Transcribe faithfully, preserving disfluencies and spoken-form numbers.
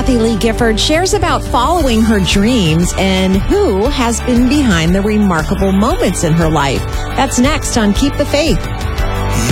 Kathy Lee Gifford shares about following her dreams and who has been behind the remarkable moments in her life. That's next on Keep the Faith.